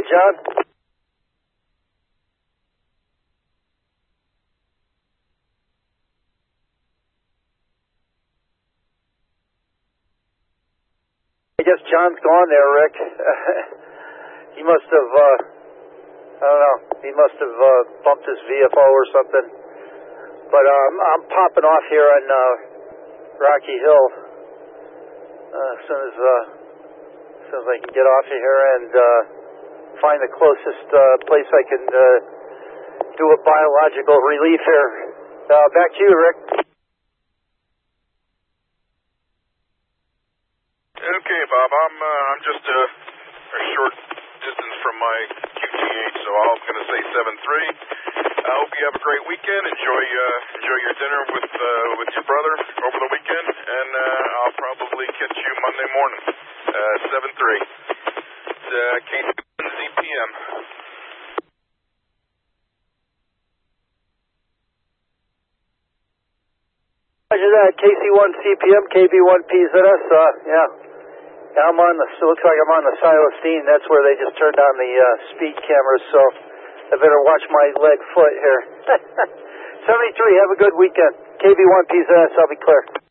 ahead, John. I guess John's gone there, Rick. He must have, I don't know, he must have bumped his VFO or something. But I'm popping off here on Rocky Hill as soon as I can get off of here and find the closest place I can do a biological relief here. Back to you, Rick. Okay, Bob. I'm just a short distance from my QTH, so I'm going to say 7-3. I hope you have a great weekend. Enjoy your dinner with your brother over the weekend, and I'll probably catch you Monday morning. 7-3. It's KC1CPM. Roger that. KC1CPM, KB1PZS. Yeah. I'm on the. Looks like I'm on the Silestine. That's where they just turned on the speed cameras. So I better watch my leg foot here. 73. Have a good weekend. KB1PZS. I'll be clear.